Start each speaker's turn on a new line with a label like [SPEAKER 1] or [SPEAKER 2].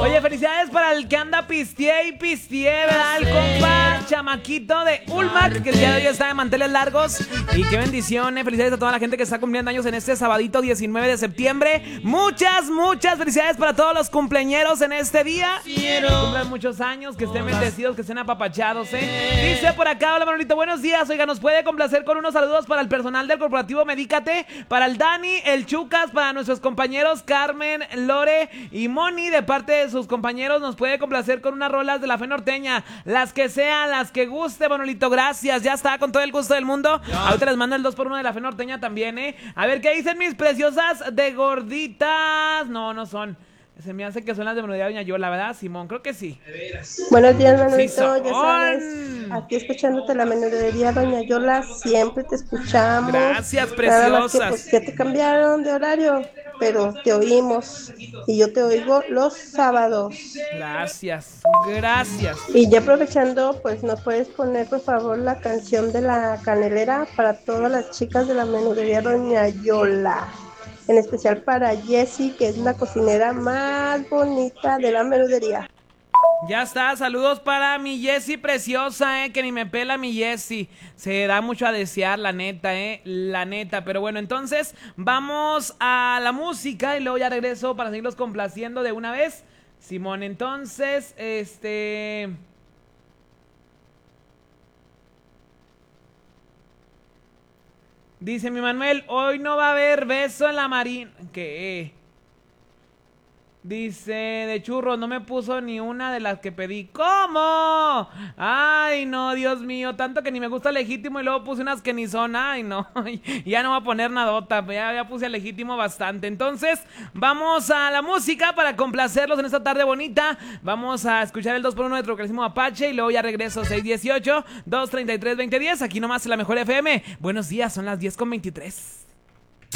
[SPEAKER 1] Oye, felicidades para el que anda pistie y pistie, ¿verdad? El compa chamaquito de Ulmac, que el día de hoy está de manteles largos. Y qué bendición, felicidades a toda la gente que está cumpliendo años en este sabadito 19 de septiembre. Muchas felicidades para todos los cumpleañeros en este día. Que cumplan muchos años, que estén bendecidos, que estén apapachados, Dice por acá, hola Manolito, buenos días. Oiga, nos puede complacer con unos saludos para el personal del corporativo Medícate, para el Dani, el Chucas, para nuestros compañeros Carmen, Lore y Moni, de parte de sus compañeros. Nos puede complacer con unas rolas de la fe norteña, las que sean, las que guste, Manolito, gracias, ya está, con todo el gusto del mundo. Ahorita les mando el 2x1 de la fe norteña también, A ver, ¿qué dicen mis preciosas de gorditas? No son. Se me hace que son las de Melodía Doña Yola, ¿verdad, Simón? Creo que sí.
[SPEAKER 2] Buenos días, Manolito,
[SPEAKER 1] Sí,
[SPEAKER 2] ya sabes, aquí escuchándote la Melodía Doña Yola, siempre te escuchamos.
[SPEAKER 1] Gracias,
[SPEAKER 2] Nada más que,
[SPEAKER 1] preciosas.
[SPEAKER 2] pues, ya te cambiaron de horario, pero te oímos y yo te oigo los sábados.
[SPEAKER 1] Gracias.
[SPEAKER 2] Y ya aprovechando, pues nos puedes poner por favor la canción de la canelera para todas las chicas de la Melodía Doña Yola. En especial para Jessie, que es la cocinera más bonita de la menudería.
[SPEAKER 1] Ya está, saludos para mi Jessie preciosa, que ni me pela mi Jessie. Se da mucho a desear, la neta, la neta. Pero bueno, entonces vamos a la música y luego ya regreso para seguirlos complaciendo de una vez. Simón, entonces, dice mi Manuel, hoy no va a haber beso en la marina. ¿Qué? Dice, de churros, no me puso ni una de las que pedí. ¿Cómo? Ay, no, Dios mío, tanto que ni me gusta legítimo y luego puse unas que ni son. Ay, no, ya no voy a poner nadota, ya puse legítimo bastante. Entonces, vamos a la música para complacerlos en esta tarde bonita. Vamos a escuchar el 2x1 de Trocalísimo Apache y luego ya regreso 618-233-2010. Aquí nomás en la Mejor FM. Buenos días, son las 10:23.